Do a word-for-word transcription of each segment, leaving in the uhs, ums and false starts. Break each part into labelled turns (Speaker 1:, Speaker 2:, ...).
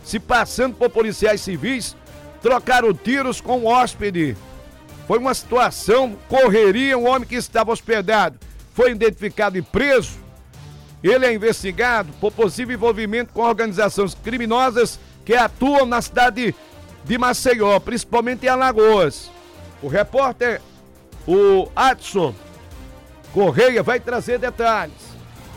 Speaker 1: se passando por policiais civis, trocaram tiros com o hóspede. Foi uma situação, correria, um homem que estava hospedado foi identificado e preso. Ele é investigado por possível envolvimento com organizações criminosas que atuam na cidade de Maceió, principalmente em Alagoas. O repórter, o Adson Correia, vai trazer detalhes.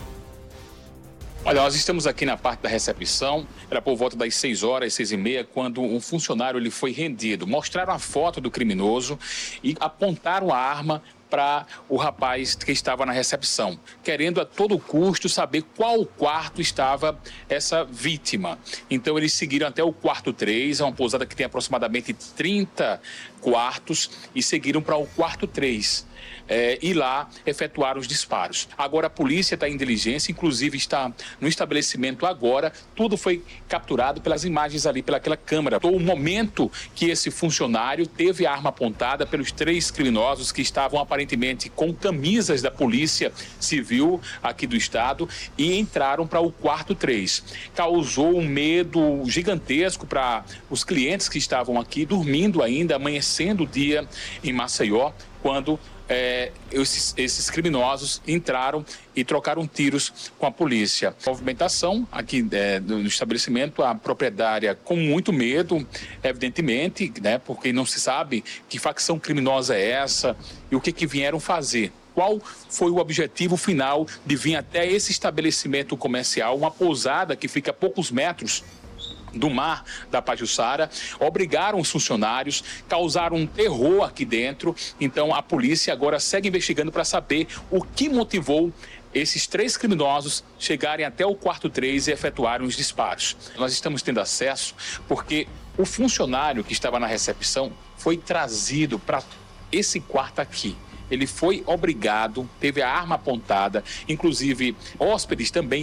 Speaker 2: Olha, nós estamos aqui na parte da recepção, era por volta das seis horas, seis e meia, quando um funcionário ele foi rendido. Mostraram a foto do criminoso e apontaram a arma para o rapaz que estava na recepção, querendo a todo custo saber qual quarto estava essa vítima. Então eles seguiram até o quarto três, é uma pousada que tem aproximadamente trinta quartos, e seguiram para o quarto três. É, e lá efetuaram os disparos. Agora a polícia está em diligência, inclusive está no estabelecimento agora, tudo foi capturado pelas imagens ali, pelaquela câmera. O momento que esse funcionário teve a arma apontada pelos três criminosos que estavam aparentemente com camisas da Polícia Civil aqui do estado e entraram para o quarto três. Causou um medo gigantesco para os clientes que estavam aqui dormindo ainda, amanhecendo o dia em Maceió, quando É, esses, esses criminosos entraram e trocaram tiros com a polícia. Movimentação aqui é, no estabelecimento, a proprietária com muito medo, evidentemente, né, porque não se sabe que facção criminosa é essa e o que, que vieram fazer. Qual foi o objetivo final de vir até esse estabelecimento comercial, uma pousada que fica a poucos metros do mar da Pajuçara, obrigaram os funcionários, causaram um terror aqui dentro. Então a polícia agora segue investigando para saber o que motivou esses três criminosos chegarem até o quarto três e efetuarem os disparos. Nós estamos tendo acesso porque o funcionário que estava na recepção foi trazido para esse quarto aqui. Ele foi obrigado, teve a arma apontada, inclusive hóspedes também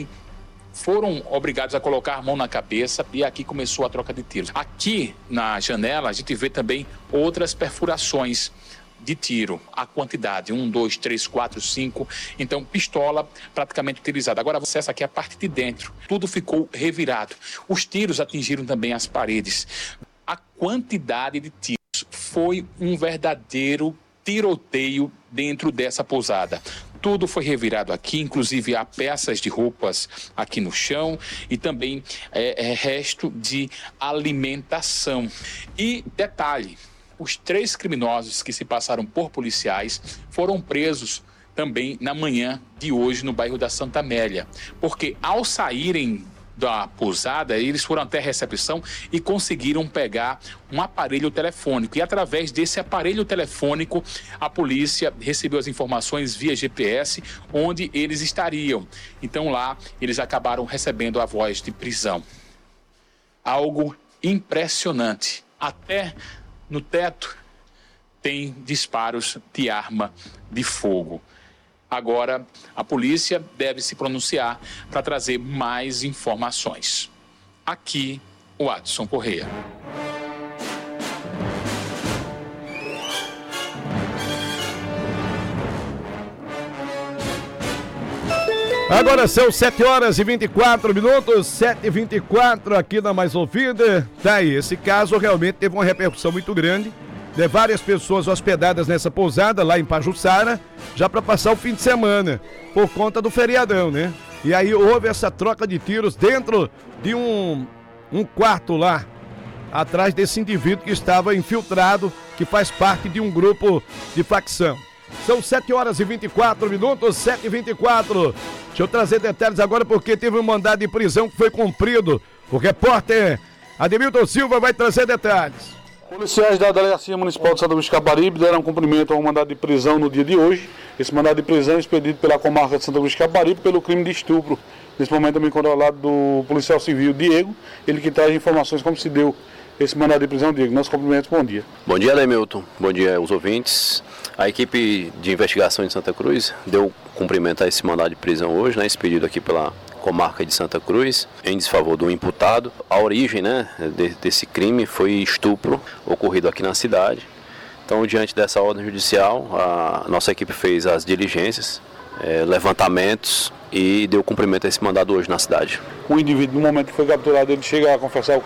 Speaker 2: foram obrigados a colocar a mão na cabeça, e aqui começou a troca de tiros. Aqui na janela a gente vê também outras perfurações de tiro, a quantidade, um, dois, três, quatro, cinco, então pistola praticamente utilizada. Agora você acessa aqui a parte de dentro, tudo ficou revirado. Os tiros atingiram também as paredes. A quantidade de tiros foi um verdadeiro tiroteio dentro dessa pousada. Tudo foi revirado aqui, inclusive há peças de roupas aqui no chão e também é, é, resto de alimentação. E detalhe, os três criminosos que se passaram por policiais foram presos também na manhã de hoje no bairro da Santa Amélia, porque ao saírem da pousada, eles foram até a recepção e conseguiram pegar um aparelho telefônico. E através desse aparelho telefônico, a polícia recebeu as informações via G P S onde eles estariam. Então lá, eles acabaram recebendo a voz de prisão. Algo impressionante. Até no teto tem disparos de arma de fogo. Agora, a polícia deve se pronunciar para trazer mais informações. Aqui, o Adson Correia.
Speaker 1: Agora são sete horas e vinte e quatro minutos, sete e vinte e quatro aqui na Mais Ouvida. Tá aí, esse caso realmente teve uma repercussão muito grande. De várias pessoas hospedadas nessa pousada lá em Pajuçara, já para passar o fim de semana, por conta do feriadão, né? E aí houve essa troca de tiros dentro de um, um quarto lá, atrás desse indivíduo que estava infiltrado, que faz parte de um grupo de facção. São sete horas e vinte e quatro minutos, sete e vinte e quatro. Deixa eu trazer detalhes agora porque teve um mandado de prisão que foi cumprido. O repórter Ademilton Silva vai trazer detalhes.
Speaker 3: Policiais da Delegacia Municipal de Santa Cruz de Caparibe deram cumprimento a um mandado de prisão no dia de hoje. Esse mandado de prisão é expedido pela comarca de Santa Cruz de Caparibe pelo crime de estupro. Nesse momento também controlado do policial civil Diego, ele que traz informações como se deu esse mandado de prisão. Diego, nossos cumprimentos, bom dia.
Speaker 4: Bom dia, Ademilton. Bom dia aos ouvintes. A equipe de investigação de Santa Cruz deu cumprimento a esse mandado de prisão hoje, né, expedido aqui pela comarca de Santa Cruz, em desfavor do imputado. A origem, né, de, desse crime foi estupro ocorrido aqui na cidade. Então, diante dessa ordem judicial, a nossa equipe fez as diligências, é, levantamentos e deu cumprimento a esse mandado hoje na cidade.
Speaker 3: O indivíduo, no momento que foi capturado, ele chega a confessar o